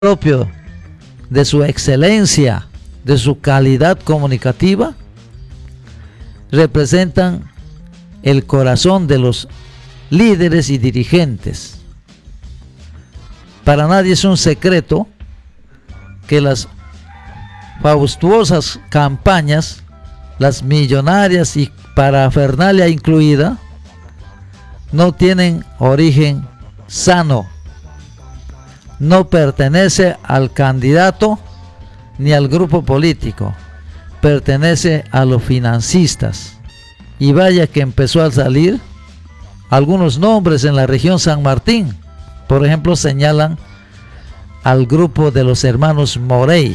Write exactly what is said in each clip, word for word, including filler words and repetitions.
propio de su excelencia, de su calidad comunicativa, representan el corazón de los líderes y dirigentes. Para nadie es un secreto que las fastuosas campañas, las millonarias y parafernalia incluida, no tienen origen sano. No pertenece al candidato ni al grupo político, pertenece a los financistas. Y vaya que empezó a salir algunos nombres en la región San Martín. Por ejemplo, señalan al grupo de los hermanos Morey,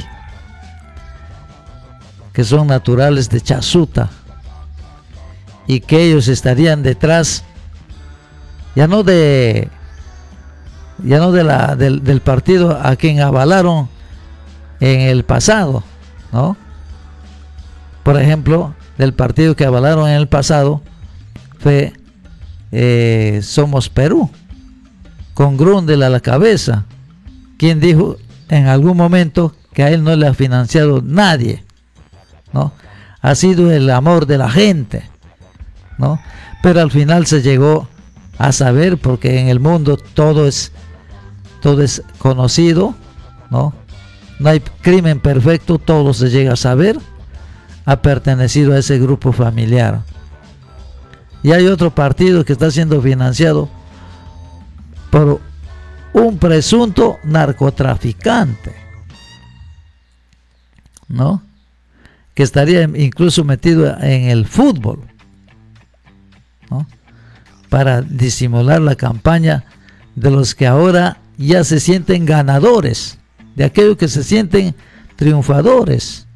que son naturales de Chasuta, y que ellos estarían detrás ya no de ya no de la, del, del partido a quien avalaron en el pasado, ¿no? Por ejemplo, del partido que avalaron en el pasado fue eh, Somos Perú, con Grundel a la cabeza, quien dijo en algún momento que a él no le ha financiado nadie, ¿no? Ha sido el amor de la gente, ¿no? Pero al final se llegó a saber, porque en el mundo todo es todo es conocido, ¿no? No hay crimen perfecto, todo se llega a saber, ha pertenecido a ese grupo familiar. Y hay otro partido que está siendo financiado por un presunto narcotraficante, ¿no? Que estaría incluso metido en el fútbol, ¿no? Para disimular la campaña de los que ahora ya se sienten ganadores, de aquellos que se sienten triunfadores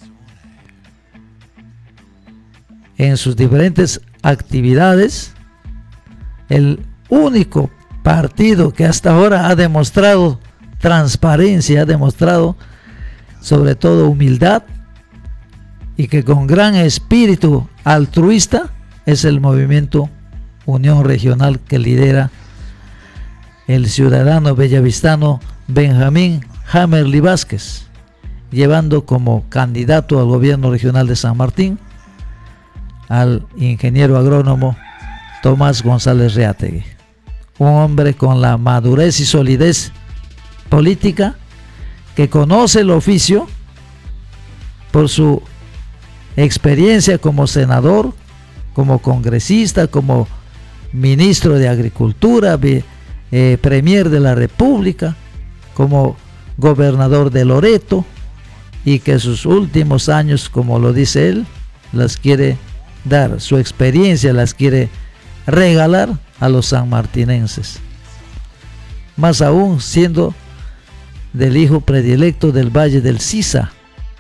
en sus diferentes actividades. El único partido que hasta ahora ha demostrado transparencia, ha demostrado sobre todo humildad y que con gran espíritu altruista, es el movimiento Unión Regional, que lidera el ciudadano bellavistano Benjamín Hammerly Vázquez, llevando como candidato al gobierno regional de San Martín al ingeniero agrónomo Tomás González Reátegui, un hombre con la madurez y solidez política, que conoce el oficio por su experiencia como senador, como congresista, como ministro de Agricultura, eh, premier de la República, como gobernador de Loreto, y que sus últimos años, como lo dice él, las quiere dar, su experiencia las quiere regalar a los sanmartinenses, más aún siendo del hijo predilecto del Valle del Sisa,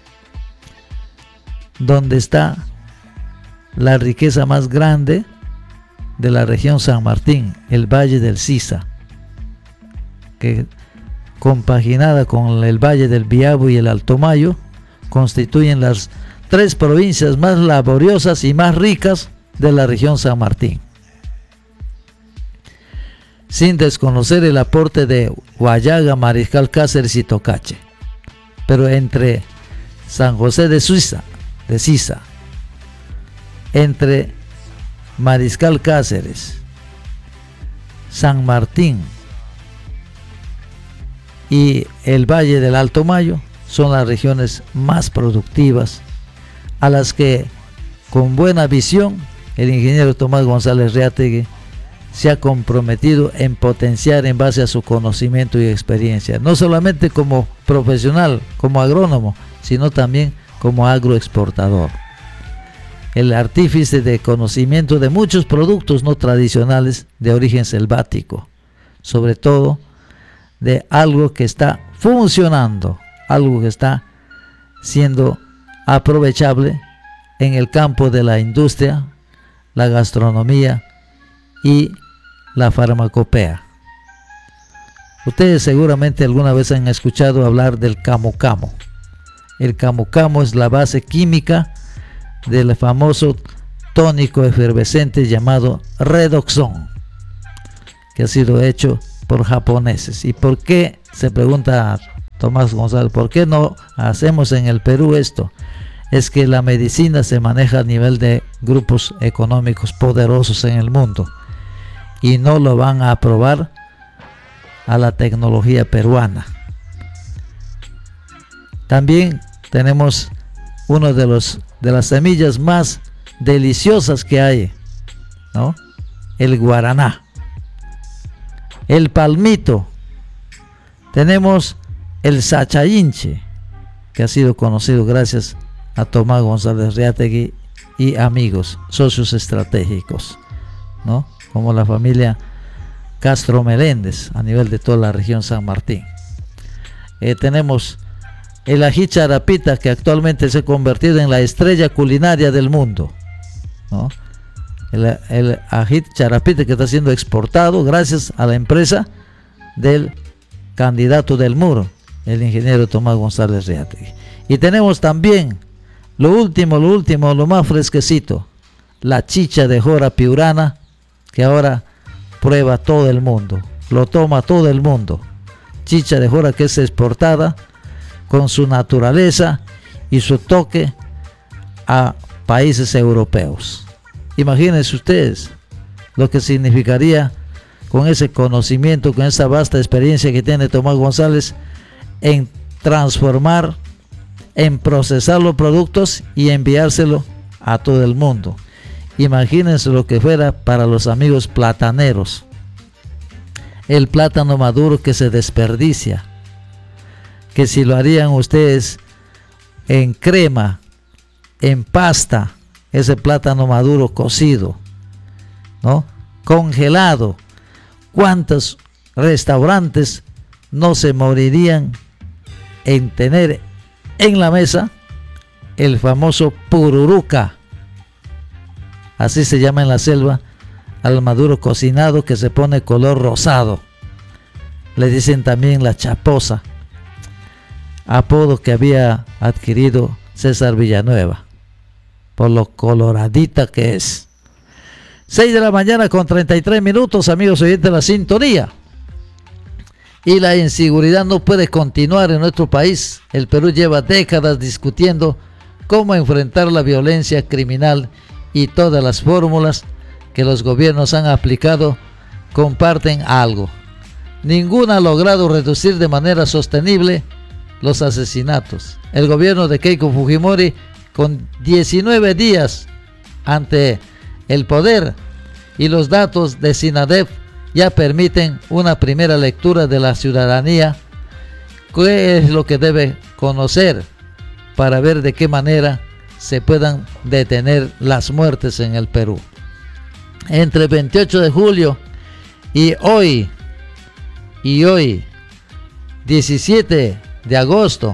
donde está la riqueza más grande de la región San Martín, el Valle del Sisa, que compaginada con el Valle del Biabo y el Alto Mayo, constituyen las tres provincias más laboriosas y más ricas de la región San Martín, sin desconocer el aporte de Huallaga, Mariscal Cáceres y Tocache. Pero entre San José de Suiza, de Sisa, entre Mariscal Cáceres, San Martín y el Valle del Alto Mayo, son las regiones más productivas, a las que con buena visión el ingeniero Tomás González Reátegui se ha comprometido en potenciar en base a su conocimiento y experiencia, no solamente como profesional, como agrónomo, sino también como agroexportador, el artífice de conocimiento de muchos productos no tradicionales de origen selvático, sobre todo de algo que está funcionando, algo que está siendo aprovechable en el campo de la industria, la gastronomía y la farmacopea. Ustedes seguramente alguna vez han escuchado hablar del camu camu. El camu camu es la base química del famoso tónico efervescente llamado Redoxon, que ha sido hecho por japoneses. ¿Y por qué? Se pregunta Tomás González, ¿por qué no hacemos en el Perú esto? Es que la medicina se maneja a nivel de grupos económicos poderosos en el mundo y no lo van a aprobar a la tecnología peruana. También tenemos uno de los de las semillas más deliciosas que hay, ¿no? El guaraná, el palmito, tenemos el sachainche, que ha sido conocido gracias a Tomás González Reategui y amigos, socios estratégicos, ¿no? Como la familia Castro Meléndez a nivel de toda la región San Martín. Eh, tenemos el ají charapita, que actualmente se ha convertido en la estrella culinaria del mundo, ¿no? El, el ají charapita que está siendo exportado gracias a la empresa del candidato del muro, el ingeniero Tomás González Reategui. Y tenemos también lo último, lo último, lo más fresquecito, la chicha de jora piurana, que ahora prueba todo el mundo, lo toma todo el mundo. Chicha de jora que es exportada con su naturaleza y su toque a países europeos. Imagínense ustedes lo que significaría con ese conocimiento, con esa vasta experiencia que tiene Tomás González en transformar, en procesar los productos y enviárselo a todo el mundo. Imagínense lo que fuera para los amigos plataneros. El plátano maduro que se desperdicia, que si lo harían ustedes en crema, en pasta, ese plátano maduro cocido, ¿no? Congelado, ¿cuántos restaurantes no se morirían en tener en la mesa el famoso pururuca? Así se llama en la selva al maduro cocinado que se pone color rosado. Le dicen también la chaposa, apodo que había adquirido César Villanueva por lo coloradita que es. seis de la mañana con treinta y tres minutos, amigos oyentes de la sintonía. Y la inseguridad no puede continuar en nuestro país. El Perú lleva décadas discutiendo cómo enfrentar la violencia criminal y todas las fórmulas que los gobiernos han aplicado comparten algo. Ninguna ha logrado reducir de manera sostenible los asesinatos. El gobierno de Keiko Fujimori, con diecinueve días ante el poder, y los datos de SINADEF ya permiten una primera lectura de la ciudadanía, qué es lo que debe conocer para ver de qué manera se puedan detener las muertes en el Perú. Entre el veintiocho de julio y hoy, y hoy, diecisiete de agosto,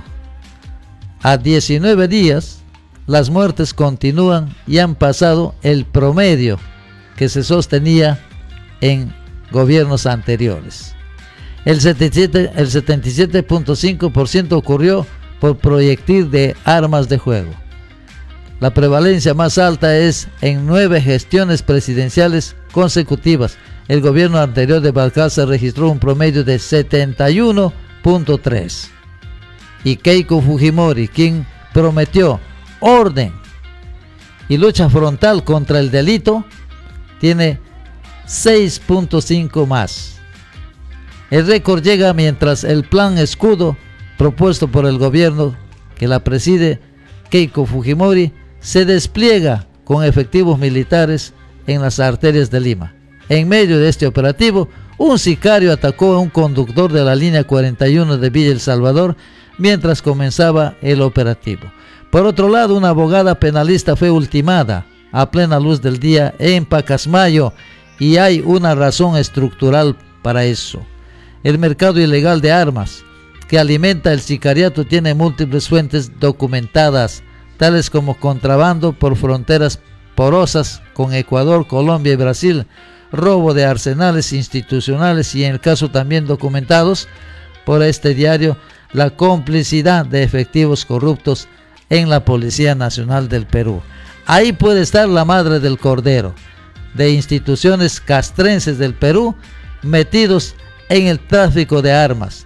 a diecinueve días, las muertes continúan y han pasado el promedio que se sostenía en gobiernos anteriores. El setenta y siete punto cinco por ciento ocurrió por proyectil de armas de fuego. La prevalencia más alta es en nueve gestiones presidenciales consecutivas. El gobierno anterior de Balcarce registró un promedio de setenta y uno punto tres. Y Keiko Fujimori, quien prometió orden y lucha frontal contra el delito, tiene seis punto cinco más. El récord llega mientras el plan escudo propuesto por el gobierno que la preside Keiko Fujimori se despliega con efectivos militares en las arterias de Lima. En medio de este operativo, un sicario atacó a un conductor de la línea cuarenta y uno de Villa El Salvador mientras comenzaba el operativo. Por otro lado, una abogada penalista fue ultimada a plena luz del día en Pacasmayo, y hay una razón estructural para eso. El mercado ilegal de armas que alimenta el sicariato tiene múltiples fuentes documentadas, tales como contrabando por fronteras porosas con Ecuador, Colombia y Brasil, robo de arsenales institucionales y, en el caso también documentados por este diario, la complicidad de efectivos corruptos en la Policía Nacional del Perú. Ahí puede estar la madre del cordero, de instituciones castrenses del Perú metidos en el tráfico de armas.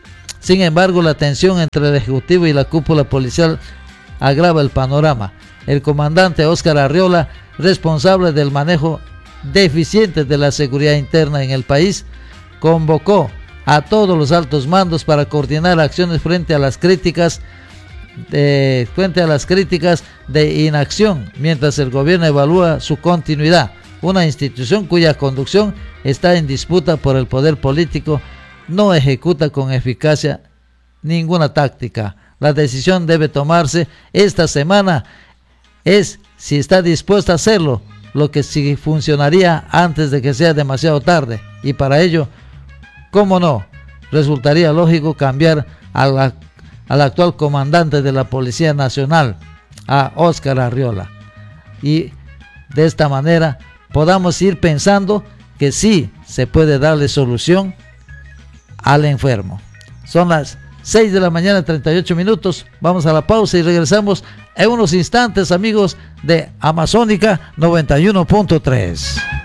Sin embargo, la tensión entre el Ejecutivo y la cúpula policial agrava el panorama. El comandante Óscar Arriola, responsable del manejo deficiente de la seguridad interna en el país, convocó a todos los altos mandos para coordinar acciones frente a las críticas de, frente a las críticas de inacción, mientras el gobierno evalúa su continuidad. Una institución cuya conducción está en disputa por el poder político no ejecuta con eficacia ninguna táctica. La decisión debe tomarse esta semana, es si está dispuesta a hacerlo, lo que sí funcionaría antes de que sea demasiado tarde, y para ello, cómo no, resultaría lógico cambiar a la, al actual comandante de la Policía Nacional, a Óscar Arriola, y de esta manera podamos ir pensando que sí se puede darle solución al enfermo. Son las seis de la mañana, treinta y ocho minutos. Vamos a la pausa y regresamos en unos instantes, amigos de Amazónica noventa y uno punto tres.